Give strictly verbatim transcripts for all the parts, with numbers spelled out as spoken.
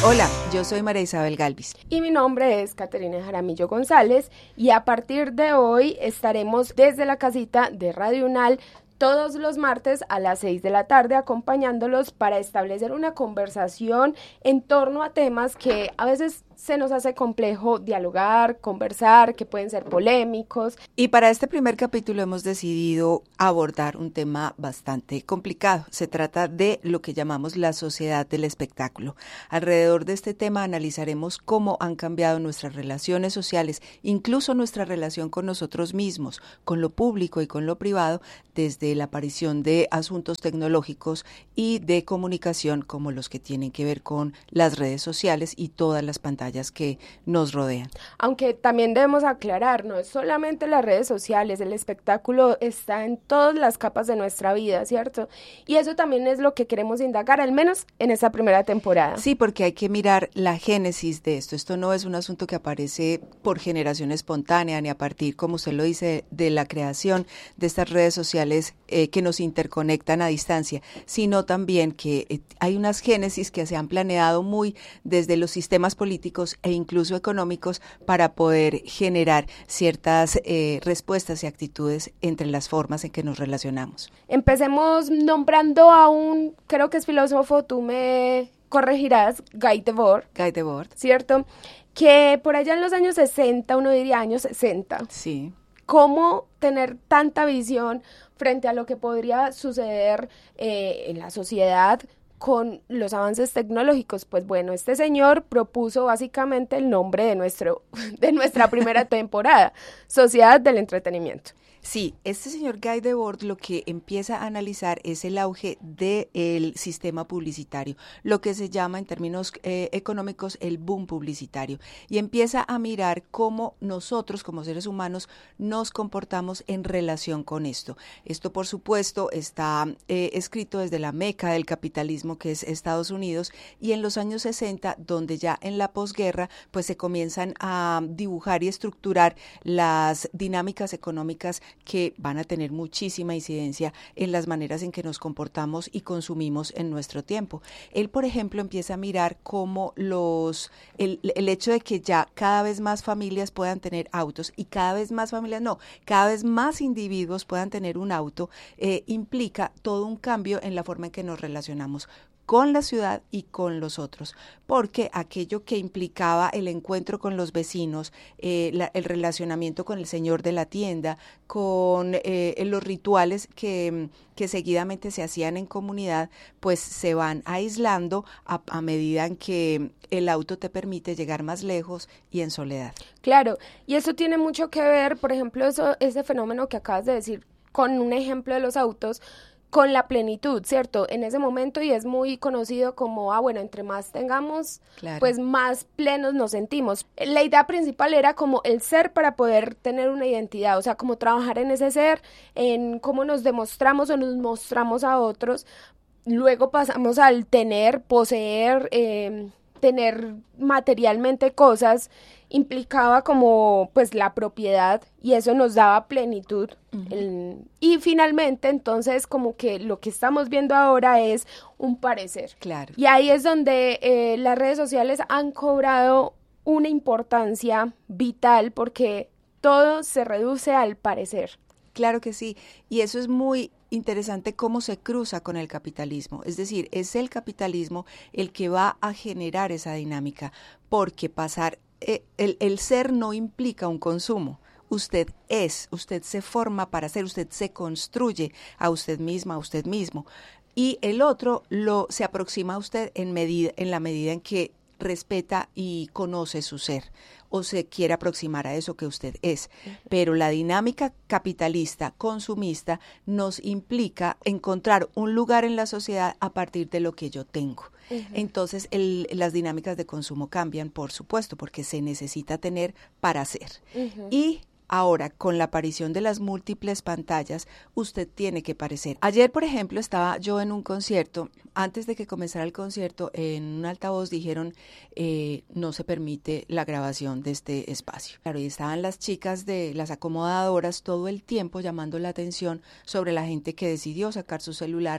Hola, yo soy María Isabel Galvis. Y mi nombre es Caterina Jaramillo González y a partir de hoy estaremos desde la casita de Radio Unal todos los martes a las seis de la tarde acompañándolos para establecer una conversación en torno a temas que a veces se nos hace complejo dialogar, conversar, que pueden ser polémicos. Y para este primer capítulo hemos decidido abordar un tema bastante complicado. Se trata de lo que llamamos la sociedad del espectáculo. Alrededor de este tema analizaremos cómo han cambiado nuestras relaciones sociales, incluso nuestra relación con nosotros mismos, con lo público y con lo privado, desde la aparición de asuntos tecnológicos y de comunicación como los que tienen que ver con las redes sociales y todas las pantallas que nos rodean. Aunque también debemos aclarar, no es solamente las redes sociales, el espectáculo está en todas las capas de nuestra vida, ¿cierto? Y eso también es lo que queremos indagar, al menos en esta primera temporada. Sí, porque hay que mirar la génesis de esto. Esto no es un asunto que aparece por generación espontánea ni a partir, como usted lo dice, de la creación de estas redes sociales eh, que nos interconectan a distancia, sino también que eh, hay unas génesis que se han planeado muy desde los sistemas políticos e incluso económicos para poder generar ciertas eh, respuestas y actitudes entre las formas en que nos relacionamos. Empecemos nombrando a un, creo que es filósofo, tú me corregirás, Guy Debord. Guy Debord. ¿Cierto? Que por allá en los años sesenta, uno diría años sesenta. Sí. ¿Cómo tener tanta visión frente a lo que podría suceder eh, en la sociedad con los avances tecnológicos? Pues bueno, este señor propuso básicamente el nombre de nuestro de nuestra primera temporada, Sociedad del Entretenimiento. Sí, este señor Guy Debord lo que empieza a analizar es el auge del sistema publicitario, lo que se llama en términos eh, económicos el boom publicitario, y empieza a mirar cómo nosotros como seres humanos nos comportamos en relación con esto. Esto, por supuesto, está eh, escrito desde la meca del capitalismo, que es Estados Unidos, y en los años sesenta, donde ya en la posguerra pues se comienzan a dibujar y estructurar las dinámicas económicas que van a tener muchísima incidencia en las maneras en que nos comportamos y consumimos en nuestro tiempo. Él, por ejemplo, empieza a mirar cómo los el, el hecho de que ya cada vez más familias puedan tener autos y cada vez más familias no, cada vez más individuos puedan tener un auto, eh, implica todo un cambio en la forma en que nos relacionamos con la ciudad y con los otros, porque aquello que implicaba el encuentro con los vecinos, eh, la, el relacionamiento con el señor de la tienda, con eh, los rituales que, que seguidamente se hacían en comunidad, pues se van aislando a, a medida en que el auto te permite llegar más lejos y en soledad. Claro, y eso tiene mucho que ver, por ejemplo, eso, ese fenómeno que acabas de decir, con un ejemplo de los autos, con la plenitud, ¿cierto? En ese momento, y es muy conocido como, ah, bueno, entre más tengamos, claro, pues más plenos nos sentimos. La idea principal era como el ser para poder tener una identidad, o sea, como trabajar en ese ser, en cómo nos demostramos o nos mostramos a otros. Luego pasamos al tener, poseer, eh, tener materialmente cosas, implicaba como pues la propiedad y eso nos daba plenitud. Uh-huh. El, y finalmente entonces como que lo que estamos viendo ahora es un parecer. Claro. Y ahí es donde eh, las redes sociales han cobrado una importancia vital porque todo se reduce al parecer. Claro que sí, y eso es muy interesante cómo se cruza con el capitalismo, es decir, es el capitalismo el que va a generar esa dinámica, porque pasar, eh, el, el ser no implica un consumo. Usted es, usted se forma para ser, usted se construye a usted misma, a usted mismo, y el otro lo se aproxima a usted en medida, en la medida en que respeta y conoce su ser o se quiere aproximar a eso que usted es. Pero la dinámica capitalista, consumista, nos implica encontrar un lugar en la sociedad a partir de lo que yo tengo. Uh-huh. Entonces, el, las dinámicas de consumo cambian, por supuesto, porque se necesita tener para ser. Uh-huh. Y ahora, con la aparición de las múltiples pantallas, usted tiene que parecer. Ayer, por ejemplo, estaba yo en un concierto. Antes de que comenzara el concierto, en un altavoz dijeron, eh, no se permite la grabación de este espacio. Claro, y estaban las chicas de las acomodadoras todo el tiempo llamando la atención sobre la gente que decidió sacar su celular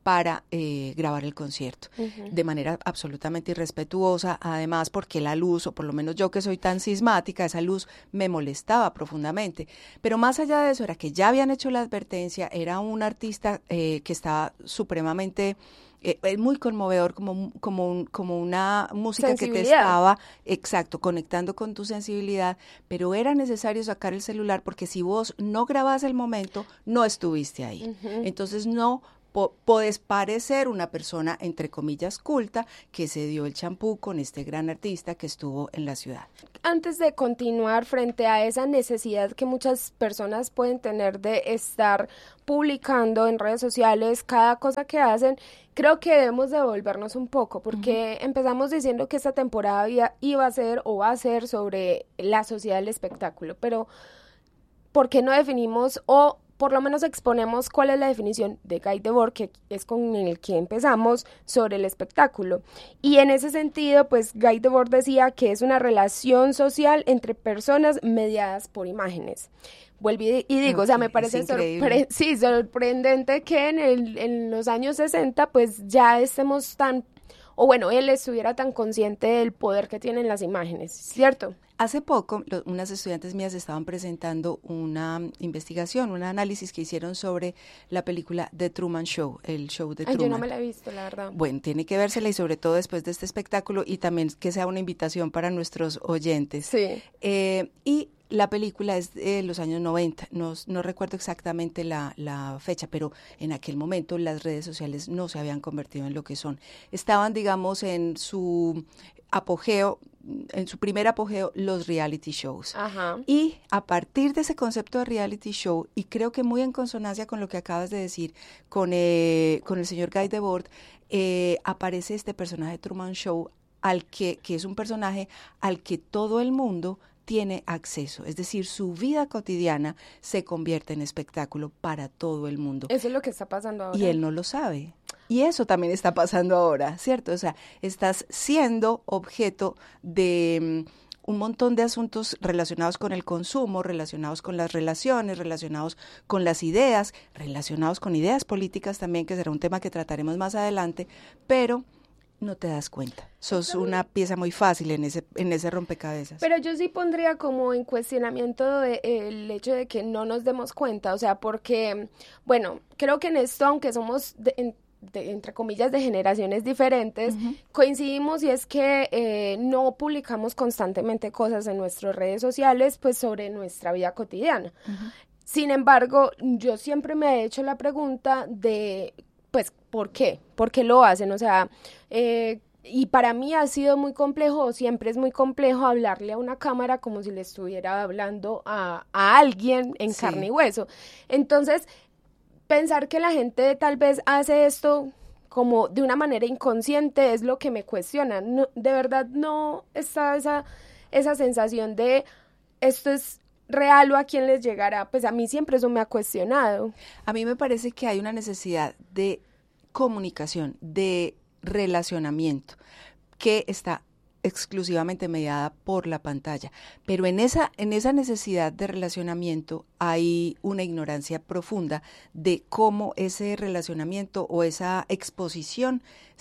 para eh, grabar el concierto, uh-huh. de manera absolutamente irrespetuosa, además porque la luz, o por lo menos yo que soy tan sismática, esa luz me molestaba profundamente. Pero más allá de eso, era que ya habían hecho la advertencia, era un artista eh, que estaba supremamente... Eh, es muy conmovedor, como, como, un, como una música que te estaba, exacto, conectando con tu sensibilidad, pero era necesario sacar el celular porque si vos no grabás el momento, no estuviste ahí. Uh-huh. Entonces no po- podés parecer una persona, entre comillas, culta, que se dio el champú con este gran artista que estuvo en la ciudad. Antes de continuar frente a esa necesidad que muchas personas pueden tener de estar publicando en redes sociales cada cosa que hacen, creo que debemos devolvernos un poco, porque uh-huh. empezamos diciendo que esta temporada había, iba a ser o va a ser sobre la sociedad del espectáculo, pero ¿por qué no definimos o por lo menos exponemos cuál es la definición de Guy Debord, que es con el que empezamos, sobre el espectáculo? Y en ese sentido, pues Guy Debord decía que es una relación social entre personas mediadas por imágenes. Vuelvo y, y digo, okay, o sea, me parece sorpre- sí, sorprendente que en, el, en los años sesenta pues ya estemos tan, o bueno, él estuviera tan consciente del poder que tienen las imágenes, ¿cierto? Hace poco, lo, unas estudiantes mías estaban presentando una investigación, un análisis que hicieron sobre la película The Truman Show, el show de Ay, Truman. Yo no me la he visto, la verdad. Bueno, tiene que vérsela y sobre todo después de este espectáculo y también que sea una invitación para nuestros oyentes. Sí. Eh, y la película es de los años noventa, no, no recuerdo exactamente la, la fecha, pero en aquel momento las redes sociales no se habían convertido en lo que son. Estaban, digamos, en su apogeo, en su primer apogeo, los reality shows. Ajá. Y a partir de ese concepto de reality show, y creo que muy en consonancia con lo que acabas de decir, con, eh, con el señor Guy Debord, eh, aparece este personaje Truman Show, al que, que es un personaje al que todo el mundo tiene acceso, es decir, su vida cotidiana se convierte en espectáculo para todo el mundo. Eso es lo que está pasando ahora. Y él no lo sabe. Y eso también está pasando ahora, ¿cierto? O sea, estás siendo objeto de um, un montón de asuntos relacionados con el consumo, relacionados con las relaciones, relacionados con las ideas, relacionados con ideas políticas también, que será un tema que trataremos más adelante, pero no te das cuenta. Sos una pieza muy fácil en ese en ese rompecabezas. Pero yo sí pondría como en cuestionamiento de, eh, el hecho de que no nos demos cuenta, o sea, porque, bueno, creo que en esto, aunque somos, de, en, de, entre comillas, de generaciones diferentes, uh-huh. coincidimos y es que eh, no publicamos constantemente cosas en nuestras redes sociales, pues, sobre nuestra vida cotidiana. Uh-huh. Sin embargo, yo siempre me he hecho la pregunta de... pues, ¿por qué? ¿Por qué lo hacen? O sea, eh, y para mí ha sido muy complejo, siempre es muy complejo hablarle a una cámara como si le estuviera hablando a, a alguien en sí. carne y hueso. Entonces, pensar que la gente tal vez hace esto como de una manera inconsciente es lo que me cuestiona. No, de verdad no está esa, esa sensación de esto es real o a quién les llegará. Pues a mí siempre eso me ha cuestionado. A mí me parece que hay una necesidad de comunicación, de relacionamiento, que está exclusivamente mediada por la pantalla, pero en esa, en esa necesidad de relacionamiento hay una ignorancia profunda de cómo ese relacionamiento o esa exposición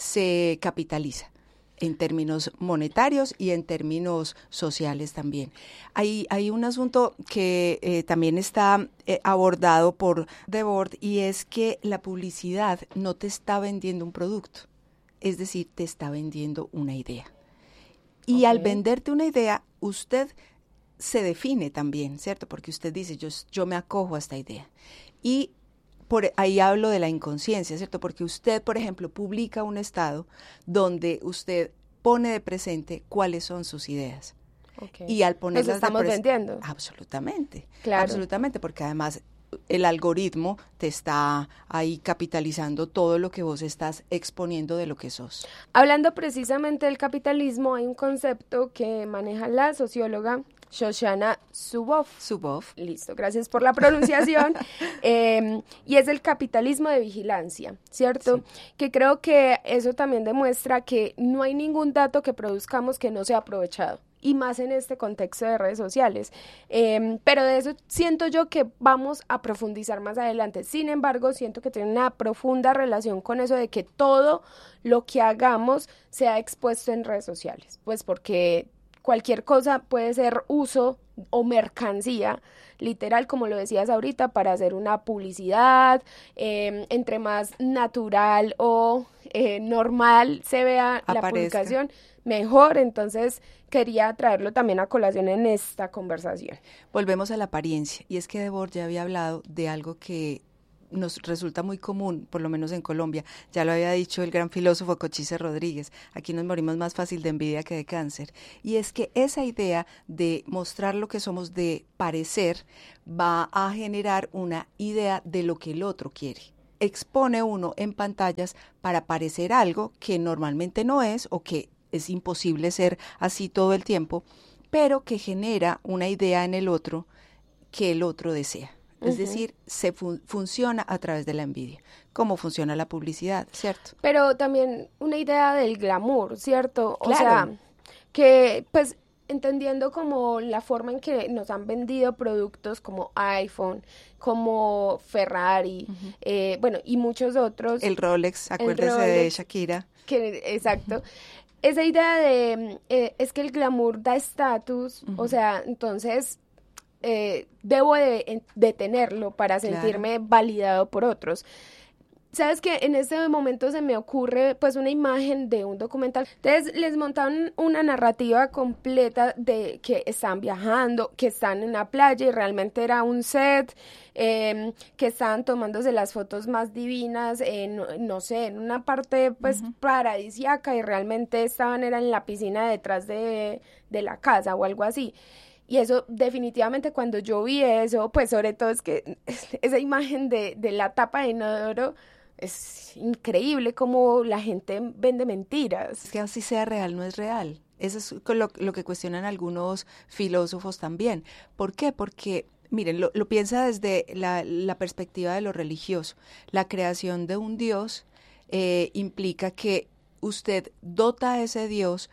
se capitaliza en términos monetarios y en términos sociales también. Hay, hay un asunto que eh, también está eh, abordado por Debord y es que la publicidad no te está vendiendo un producto, es decir, te está vendiendo una idea. Y okay. al venderte una idea, usted se define también, ¿cierto? Porque usted dice, yo, yo me acojo a esta idea. Y por ahí hablo de la inconsciencia, ¿cierto? Porque usted, por ejemplo, publica un estado donde usted pone de presente cuáles son sus ideas. Okay. Y al ponerlas Nos estamos de pres- vendiendo. Absolutamente. Claro. Absolutamente, porque además el algoritmo te está ahí capitalizando todo lo que vos estás exponiendo de lo que sos. Hablando precisamente del capitalismo, hay un concepto que maneja la socióloga Shoshana Zuboff. Zuboff. Listo, gracias por la pronunciación. eh, y es el capitalismo de vigilancia, ¿cierto? Sí. Que creo que eso también demuestra que no hay ningún dato que produzcamos que no sea aprovechado. y más en este contexto de redes sociales. Eh, pero de eso siento yo que vamos a profundizar más adelante. Sin embargo, siento que tiene una profunda relación con eso de que todo lo que hagamos sea expuesto en redes sociales, pues porque cualquier cosa puede ser uso o mercancía, literal, como lo decías ahorita, para hacer una publicidad, eh, entre más natural o eh, normal se vea Aparezca. La publicación, mejor. Entonces quería traerlo también a colación en esta conversación. Volvemos a la apariencia, y es que Debord ya había hablado de algo que nos resulta muy común, por lo menos en Colombia. Ya lo había dicho el gran filósofo Cochise Rodríguez, aquí nos morimos más fácil de envidia que de cáncer, y es que esa idea de mostrar lo que somos, de parecer, va a generar una idea de lo que el otro quiere. Expone uno en pantallas para parecer algo que normalmente no es, o que es imposible ser así todo el tiempo, pero que genera una idea en el otro que el otro desea. Es uh-huh. decir, se fun- funciona a través de la envidia, como funciona la publicidad, ¿cierto? Pero también una idea del glamour, ¿cierto? Claro. O sea, que pues entendiendo como la forma en que nos han vendido productos como iPhone, como Ferrari, uh-huh. eh, bueno, y muchos otros. El Rolex, acuérdese el Rolex, de Shakira. Que, exacto. Uh-huh. Esa idea de, eh, es que el glamour da estatus, uh-huh. o sea, entonces eh, debo de, de tenerlo para sentirme claro. validado por otros. ¿Sabes qué? En este momento se me ocurre pues una imagen de un documental. Entonces les montaron una narrativa completa de que están viajando, que están en la playa y realmente era un set, eh, que estaban tomándose las fotos más divinas en, no sé, en una parte pues uh-huh. paradisíaca, y realmente estaban era en la piscina detrás de, de la casa o algo así. Y eso definitivamente cuando yo vi eso, pues sobre todo es que esa imagen de, de la tapa de inodoro, es increíble cómo la gente vende mentiras. Es que así sea real, no es real. Eso es lo, lo que cuestionan algunos filósofos también. ¿Por qué? Porque, miren, lo, lo piensa desde la, la perspectiva de lo religioso. La creación de un Dios eh, implica que usted dota a ese Dios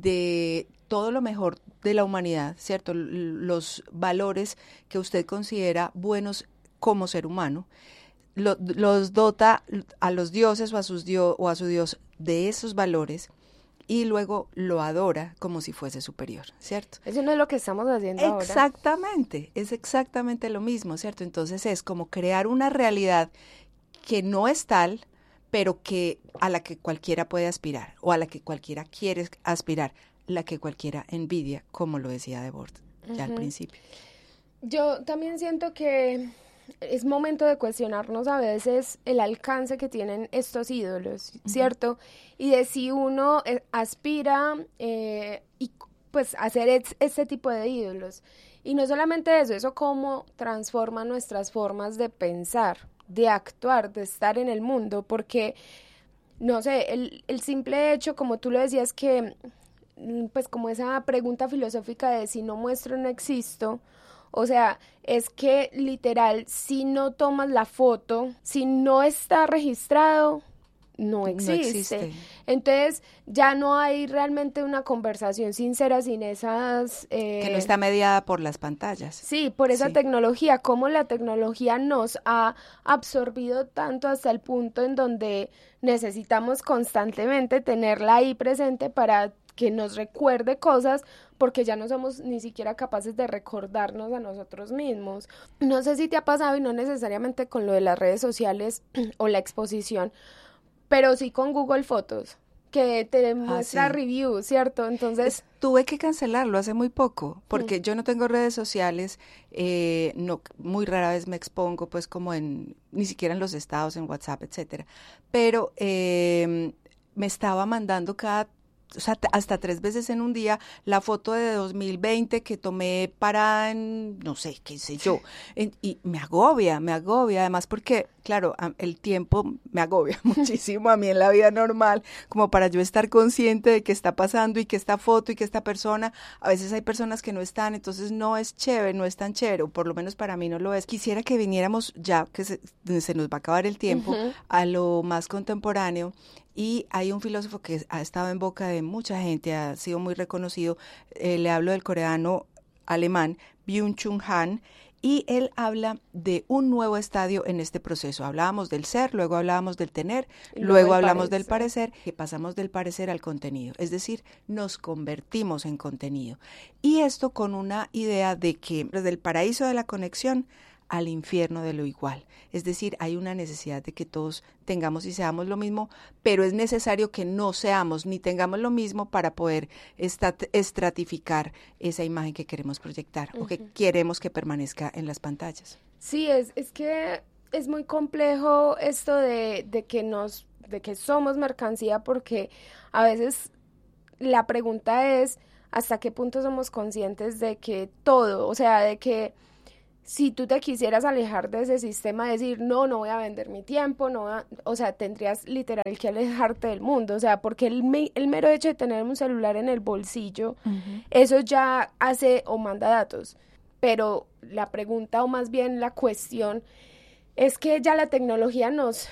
de todo lo mejor de la humanidad, ¿cierto? Los valores que usted considera buenos como ser humano. Lo, los dota a los dioses o a, sus dio, o a su Dios de esos valores, y luego lo adora como si fuese superior, ¿cierto? Eso no es lo que estamos haciendo ahora. Exactamente, es exactamente lo mismo, ¿cierto? Entonces es como crear una realidad que no es tal, pero que a la que cualquiera puede aspirar, o a la que cualquiera quiere aspirar, la que cualquiera envidia, como lo decía Debord ya uh-huh. al principio. Yo también siento que es momento de cuestionarnos a veces el alcance que tienen estos ídolos, ¿cierto? Uh-huh. Y de si uno eh, aspira eh, y pues hacer es, este tipo de ídolos. Y no solamente eso, eso cómo transforma nuestras formas de pensar, de actuar, de estar en el mundo, porque, no sé, el, el simple hecho, como tú lo decías, que pues como esa pregunta filosófica de si no muestro no existo. O sea, es que literal, si no tomas la foto, si no está registrado, no existe. No existe. Entonces, ya no hay realmente una conversación sincera sin esas... Eh, que no está mediada por las pantallas. Sí, por esa sí. tecnología. Cómo la tecnología nos ha absorbido tanto hasta el punto en donde necesitamos constantemente tenerla ahí presente para que nos recuerde cosas, porque ya no somos ni siquiera capaces de recordarnos a nosotros mismos. No sé si te ha pasado, y no necesariamente con lo de las redes sociales o la exposición, pero sí con Google Fotos, que te muestra ah, sí. reviews, ¿cierto? Entonces... Es, tuve que cancelarlo hace muy poco, porque mm. yo no tengo redes sociales, eh, no, muy rara vez me expongo, pues como en, ni siquiera en los estados, en WhatsApp, etcétera, pero eh, me estaba mandando cada o sea, hasta tres veces en un día, la foto de dos mil veinte que tomé para, en, no sé, qué sé yo, en, y me agobia, me agobia, además porque, claro, el tiempo me agobia muchísimo a mí en la vida normal, como para yo estar consciente de qué está pasando y que esta foto y que esta persona, a veces hay personas que no están, entonces no es chévere, no es tan chévere, o por lo menos para mí no lo es. Quisiera que viniéramos ya, que se, se nos va a acabar el tiempo, uh-huh. a lo más contemporáneo, Y hay un filósofo que ha estado en boca de mucha gente, ha sido muy reconocido, eh, le hablo del coreano alemán Byung-Chul Han, y él habla de un nuevo estadio en este proceso. Hablábamos del ser, luego hablábamos del tener, luego, luego hablamos parecer. del parecer, que pasamos del parecer al contenido, es decir, nos convertimos en contenido. Y esto con una idea de que desde el paraíso de la conexión al infierno de lo igual. Es decir, hay una necesidad de que todos tengamos y seamos lo mismo, pero es necesario que no seamos ni tengamos lo mismo para poder estat- estratificar esa imagen que queremos proyectar uh-huh. o que queremos que permanezca en las pantallas. Sí, es, es que es muy complejo esto de, de que nos, de que somos mercancía, porque a veces la pregunta es ¿hasta qué punto somos conscientes de que todo, o sea, de que si tú te quisieras alejar de ese sistema, decir, no, no voy a vender mi tiempo, no, a, o sea, tendrías literal que alejarte del mundo, o sea, porque el, me, el mero hecho de tener un celular en el bolsillo, uh-huh. eso ya hace o manda datos, pero la pregunta o más bien la cuestión es que ya la tecnología nos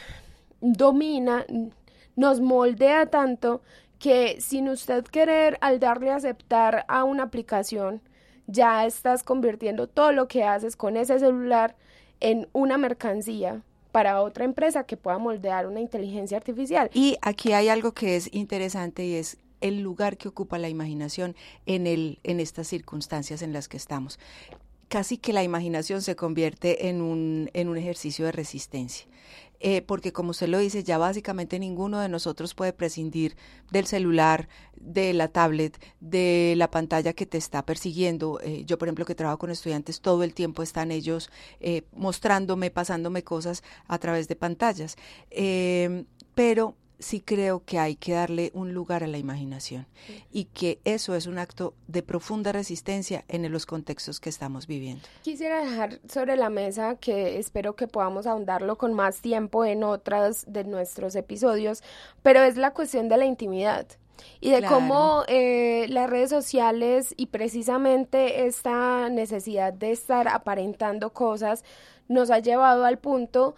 domina, nos moldea tanto que sin usted querer, al darle a aceptar a una aplicación, ya estás convirtiendo todo lo que haces con ese celular en una mercancía para otra empresa que pueda moldear una inteligencia artificial. Y aquí hay algo que es interesante y es el lugar que ocupa la imaginación en, el, en estas circunstancias en las que estamos. Casi que la imaginación se convierte en un, en un ejercicio de resistencia. Eh, porque como usted lo dice, ya básicamente ninguno de nosotros puede prescindir del celular, de la tablet, de la pantalla que te está persiguiendo. Eh, yo, por ejemplo, que trabajo con estudiantes, todo el tiempo están ellos eh, mostrándome, pasándome cosas a través de pantallas. Eh, pero sí creo que hay que darle un lugar a la imaginación sí. y que eso es un acto de profunda resistencia en los contextos que estamos viviendo. Quisiera dejar sobre la mesa, que espero que podamos ahondarlo con más tiempo en otras de nuestros episodios, pero es la cuestión de la intimidad y de claro. cómo eh, las redes sociales y precisamente esta necesidad de estar aparentando cosas nos ha llevado al punto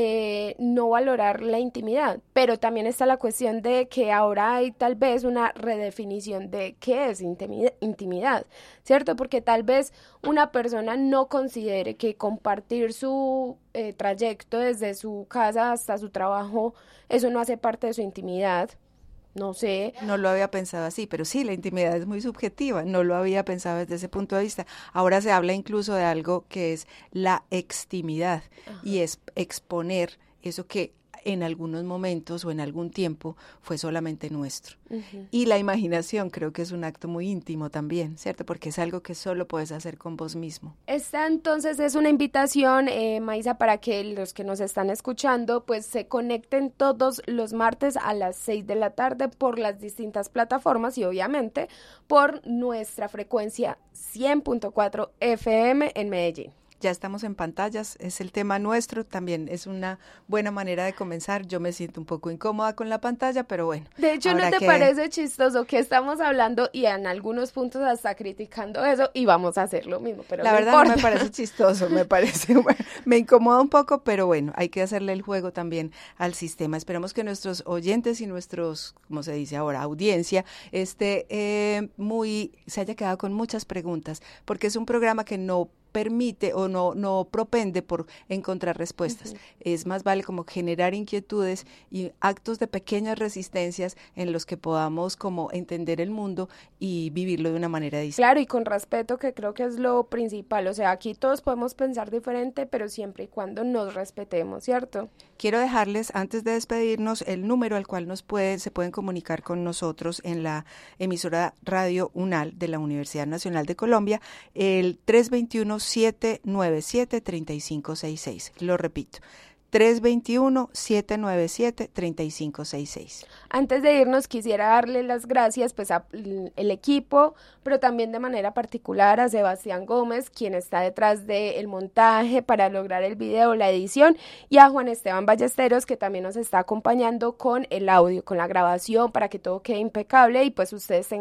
de no valorar la intimidad, pero también está la cuestión de que ahora hay tal vez una redefinición de qué es intimidad, intimidad, ¿cierto? Porque tal vez una persona no considere que compartir su eh, trayecto desde su casa hasta su trabajo, eso no hace parte de su intimidad. No sé. No lo había pensado así, pero sí, la intimidad es muy subjetiva, no lo había pensado desde ese punto de vista. Ahora se habla incluso de algo que es la extimidad, ajá. y es exponer eso que en algunos momentos o en algún tiempo fue solamente nuestro. Uh-huh. Y la imaginación creo que es un acto muy íntimo también, ¿cierto? Porque es algo que solo puedes hacer con vos mismo. Esta entonces es una invitación, eh, Maisa, para que los que nos están escuchando pues se conecten todos los martes a las seis de la tarde por las distintas plataformas y obviamente por nuestra frecuencia cien punto cuatro F M en Medellín. Ya estamos en pantallas, es el tema nuestro, también es una buena manera de comenzar. Yo me siento un poco incómoda con la pantalla, pero bueno. De hecho, ¿no te que... parece chistoso que estamos hablando y en algunos puntos hasta criticando eso y vamos a hacer lo mismo? Pero la no verdad importa. No me parece chistoso, me parece, bueno, me incomoda un poco, pero bueno, hay que hacerle el juego también al sistema. Esperemos que nuestros oyentes y nuestros, como se dice ahora, audiencia, esté eh, muy, se haya quedado con muchas preguntas, porque es un programa que no permite o no, no propende por encontrar respuestas. Uh-huh. Es más vale como generar inquietudes y actos de pequeñas resistencias en los que podamos como entender el mundo y vivirlo de una manera distinta. Claro, y con respeto, que creo que es lo principal. O sea, aquí todos podemos pensar diferente, pero siempre y cuando nos respetemos, ¿cierto? Quiero dejarles, antes de despedirnos, el número al cual nos pueden, se pueden comunicar con nosotros en la emisora Radio UNAL de la Universidad Nacional de Colombia, el tres dos uno, siete nueve siete, tres cinco seis seis. Lo repito, tres dos uno, siete nueve siete, tres cinco seis seis. Antes de irnos quisiera darle las gracias pues al equipo, pero también de manera particular a Sebastián Gómez, quien está detrás del montaje para lograr el video, la edición, y a Juan Esteban Ballesteros, que también nos está acompañando con el audio, con la grabación, para que todo quede impecable y pues ustedes tengan un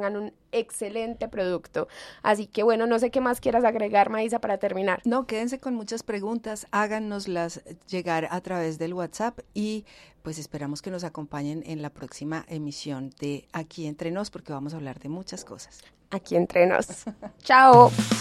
excelente producto. Así que bueno, no sé qué más quieras agregar, Maísa, para terminar. No, quédense con muchas preguntas, háganoslas llegar a través del WhatsApp y pues esperamos que nos acompañen en la próxima emisión de Aquí Entre Nos, porque vamos a hablar de muchas cosas. Aquí Entre Nos. Chao.